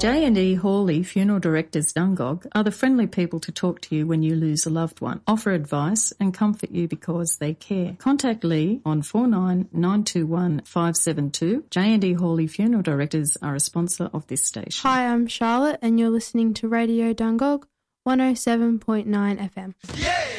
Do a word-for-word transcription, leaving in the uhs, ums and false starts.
J and E Hawley Funeral Directors Dungog are the friendly people to talk to you when you lose a loved one, offer advice and comfort you because they care. Contact Lee on four nine nine two one five seven two. J and E Hawley Funeral Directors are a sponsor of this station. Hi, I'm Charlotte and you're listening to Radio Dungog one oh seven point nine F M. Yeah!